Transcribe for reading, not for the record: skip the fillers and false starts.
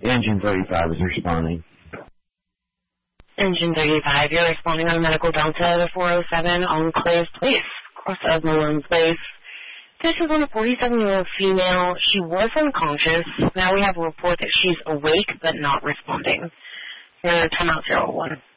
Engine 35 is responding. Engine 35, you're responding on medical Delta to 407 on Clays Place, cross of Malone Place. This is on a 47-year-old female. She was unconscious. Now we have a report that she's awake but not responding. Your timeout 01.